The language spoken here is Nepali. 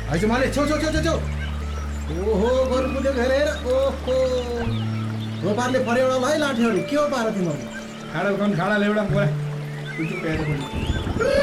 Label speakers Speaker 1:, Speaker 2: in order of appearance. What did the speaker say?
Speaker 1: आइज माले छेउ छेउ छेउ छेउ छेउ ओहो गोरु पुग्यो घेरेर ओहो रोपारले पर्यो है लाठीहरू के हो पार तिमीहरू
Speaker 2: खाडा उठाउनु खाडा ल्याउडा मोरा